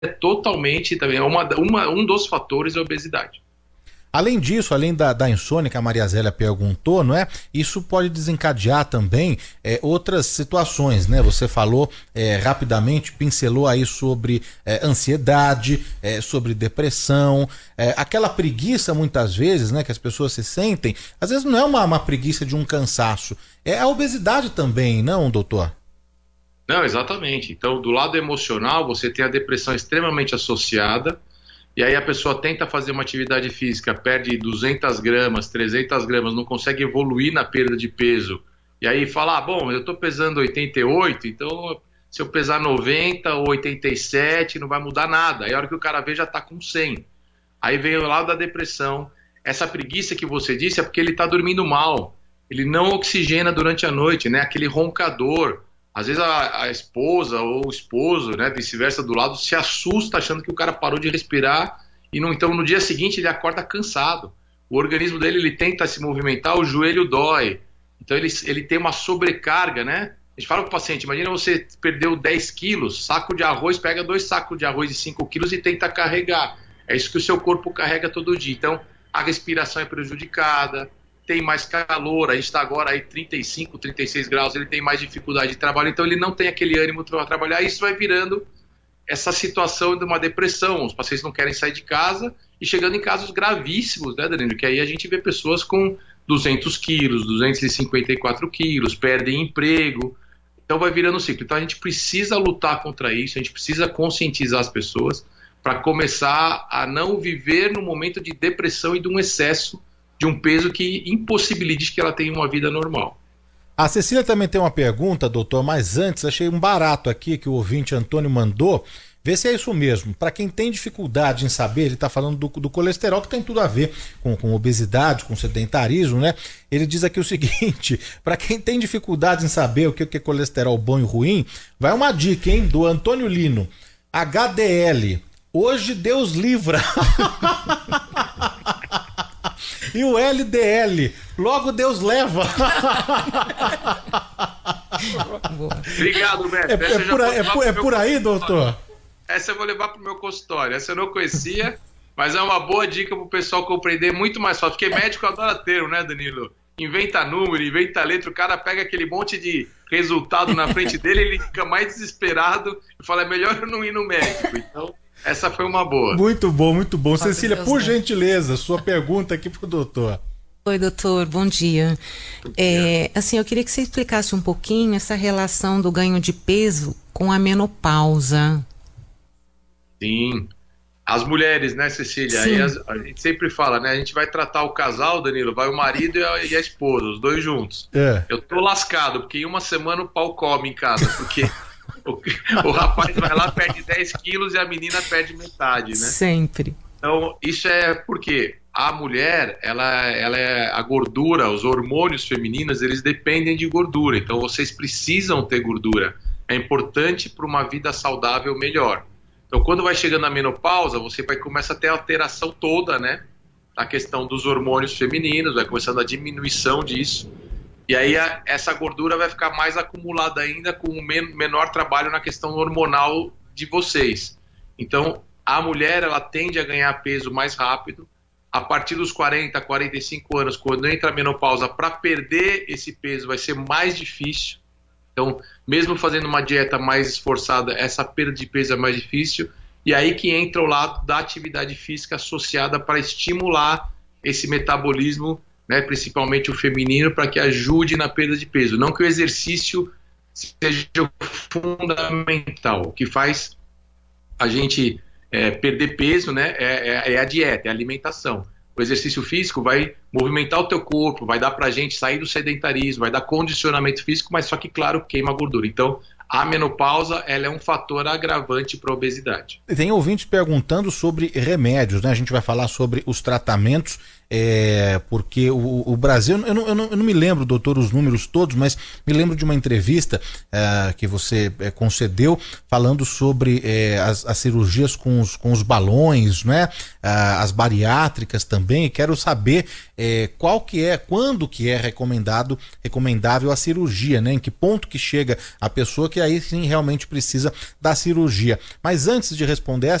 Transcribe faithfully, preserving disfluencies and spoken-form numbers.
totalmente também, é uma, uma, um dos fatores é a obesidade. Além disso, além da, da insônia que a Maria Zélia perguntou, não é? Isso pode desencadear também é, outras situações, né? Você falou é, rapidamente, pincelou aí sobre é, ansiedade, é, sobre depressão, é, aquela preguiça muitas vezes, né? Que as pessoas se sentem, às vezes não é uma, uma preguiça de um cansaço, é a obesidade também, não, doutor? Não, exatamente. Então, do lado emocional, você tem a depressão extremamente associada. E aí a pessoa tenta fazer uma atividade física, perde duzentas gramas, trezentas gramas, não consegue evoluir na perda de peso. E aí fala, ah, bom, eu estou pesando oitenta e oito, então se eu pesar noventa ou oitenta e sete não vai mudar nada. Aí a hora que o cara vê já está com cem. Aí vem o lado da depressão. Essa preguiça que você disse é porque ele está dormindo mal. Ele não oxigena durante a noite, né? Aquele roncador. Às vezes a, a esposa ou o esposo, né, vice-versa do lado, se assusta achando que o cara parou de respirar e não, então no dia seguinte ele acorda cansado. O organismo dele, ele tenta se movimentar, o joelho dói. Então ele, ele tem uma sobrecarga, né? A gente fala para o paciente, imagina você perdeu dez quilos, saco de arroz, pega dois sacos de arroz de cinco quilos e tenta carregar. É isso que o seu corpo carrega todo dia. Então a respiração é prejudicada, tem mais calor, a gente está agora aí trinta e cinco, trinta e seis graus, ele tem mais dificuldade de trabalho, então ele não tem aquele ânimo para trabalhar, e isso vai virando essa situação de uma depressão, os pacientes não querem sair de casa, e chegando em casos gravíssimos, né, Danilo, que aí a gente vê pessoas com duzentos quilos, duzentos e cinquenta e quatro quilos, perdem emprego, então vai virando um ciclo. Então a gente precisa lutar contra isso, a gente precisa conscientizar as pessoas para começar a não viver no momento de depressão e de um excesso de um peso que impossibilite que ela tenha uma vida normal. A Cecília também tem uma pergunta, doutor, mas antes achei um barato aqui que o ouvinte Antônio mandou. Vê se é isso mesmo. Para quem tem dificuldade em saber, ele está falando do, do colesterol, que tem tudo a ver com, com obesidade, com sedentarismo, né? Ele diz aqui o seguinte, para quem tem dificuldade em saber o que, o que é colesterol bom e ruim, vai uma dica, hein, do Antônio Lino. H D L, hoje Deus livra. E o L D L, logo Deus leva. Obrigado, mestre. É, é, por, aí, é, por, é por aí, doutor? Essa eu vou levar para o meu consultório. Essa eu não conhecia, mas é uma boa dica para o pessoal compreender muito mais fácil. Porque médico adora termo, né, Danilo? Inventa número, inventa letra, o cara pega aquele monte de resultado na frente dele, ele fica mais desesperado e fala, é melhor eu não ir no médico. Então... essa foi uma boa. Muito bom, muito bom. Fala, Cecília, Deus, por Deus. gentileza, sua pergunta aqui pro doutor. Oi, doutor, bom dia. É, assim, eu queria que você explicasse um pouquinho essa relação do ganho de peso com a menopausa. Sim. As mulheres, né, Cecília? Aí as, a gente sempre fala, né? A gente vai tratar o casal, Danilo, vai o marido e a, e a esposa, os dois juntos. É. Eu tô lascado, porque em uma semana o pau come em casa, porque... O, o rapaz vai lá, perde dez quilos e a menina perde metade, né? Sempre. Então, isso é porque a mulher, ela, ela é a gordura, os hormônios femininos, eles dependem de gordura. Então, vocês precisam ter gordura. É importante para uma vida saudável melhor. Então, quando vai chegando a menopausa, você vai começar a ter a alteração toda, né? A questão dos hormônios femininos, vai começando a diminuição disso. E aí a, essa gordura vai ficar mais acumulada ainda com um men menor trabalho na questão hormonal de vocês. Então, a mulher, ela tende a ganhar peso mais rápido. A partir dos quarenta, quarenta e cinco anos, quando entra a menopausa, para perder esse peso vai ser mais difícil. Então, mesmo fazendo uma dieta mais esforçada, essa perda de peso é mais difícil. E aí que entra o lado da atividade física associada para estimular esse metabolismo, né, principalmente o feminino, para que ajude na perda de peso. Não que o exercício seja fundamental. O que faz a gente é, perder peso, né, é, é, é a dieta, é a alimentação. O exercício físico vai movimentar o teu corpo, vai dar para a gente sair do sedentarismo, vai dar condicionamento físico, mas só que, claro, queima gordura. Então, a menopausa, ela é um fator agravante para a obesidade. Tem ouvintes perguntando sobre remédios, né? A gente vai falar sobre os tratamentos, é, porque o, o Brasil, eu não, eu, não, eu não me lembro, doutor, os números todos, mas me lembro de uma entrevista é, que você é, concedeu, falando sobre é, as, as cirurgias com os, com os balões, né? As bariátricas também. Quero saber é, qual que é, quando que é recomendado, recomendável a cirurgia, né? Em que ponto que chega a pessoa que aí sim realmente precisa da cirurgia. Mas antes de responder